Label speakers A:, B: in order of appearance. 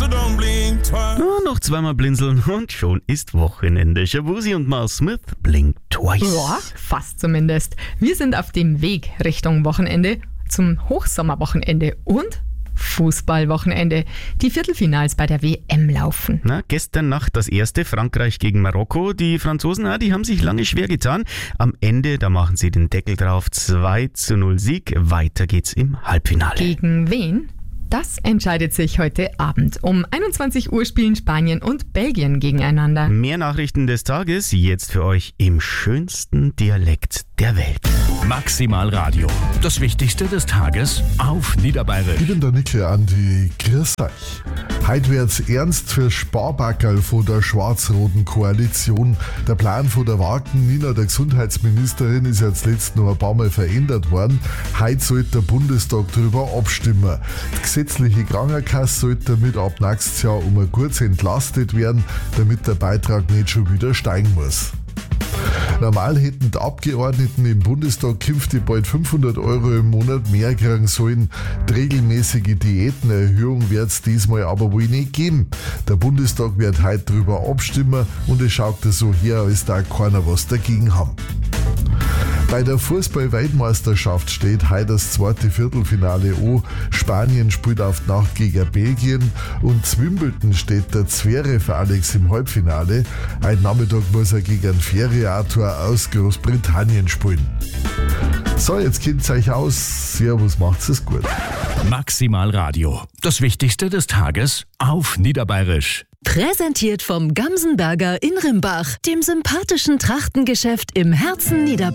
A: Nur noch zweimal blinzeln und schon ist Wochenende. Shabuzi und Mal Smith, Blink Twice.
B: Ja, fast zumindest. Wir sind auf dem Weg Richtung Wochenende, zum Hochsommerwochenende und Fußballwochenende. Die Viertelfinals bei der WM laufen.
A: Gestern Nacht das erste, Frankreich gegen Marokko. Die Franzosen, die haben sich lange schwer getan. Am Ende, da machen sie den Deckel drauf. 2:0 Sieg. Weiter geht's im Halbfinale.
B: Gegen wen? Das entscheidet sich heute Abend. Um 21 Uhr spielen Spanien und Belgien gegeneinander.
A: Mehr Nachrichten des Tages jetzt für euch im schönsten Dialekt der Welt.
C: Maximal Radio. Das Wichtigste des Tages auf Niederbayerisch.
D: Ich bin der Nicke Andi. Grüß euch. Heute wird's ernst für Sparbackerl von der schwarz-roten Koalition. Der Plan von der Wagen Nina, der Gesundheitsministerin, ist ja zuletzt noch ein paar Mal verändert worden. Heute sollte der Bundestag darüber abstimmen. Die gesetzliche Krankenkasse sollte damit ab nächstes Jahr um ein Gutes entlastet werden, damit der Beitrag nicht schon wieder steigen muss. Normal hätten die Abgeordneten im Bundestag künftig bald 500 Euro im Monat mehr kriegen sollen. Die regelmäßige Diätenerhöhung wird es diesmal aber wohl nicht geben. Der Bundestag wird heute darüber abstimmen und es schaut so her, als da keiner was dagegen haben. Bei der Fußball-Weltmeisterschaft steht heute das zweite Viertelfinale an. Spanien spielt auf die Nacht gegen Belgien und Wimbledon steht der Zverev Alex im Halbfinale. Heute Nachmittag muss er gegen einen Feriator aus Großbritannien spielen. So, jetzt kennt's euch aus. Servus, macht's es gut.
C: Maximal Radio. Das Wichtigste des Tages auf Niederbayerisch.
E: Präsentiert vom Gamsenberger in Rimbach, dem sympathischen Trachtengeschäft im Herzen Niederbayern.